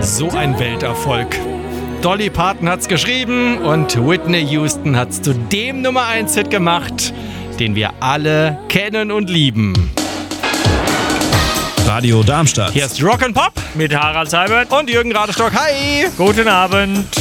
So ein Welterfolg. Dolly Parton hat's geschrieben und Whitney Houston hat's zu dem Nummer 1 Hit gemacht, den wir alle kennen und lieben. Radio Darmstadt. Hier ist Rock'n'Pop mit Harald Seibert und Jürgen Radestock. Hi! Guten Abend.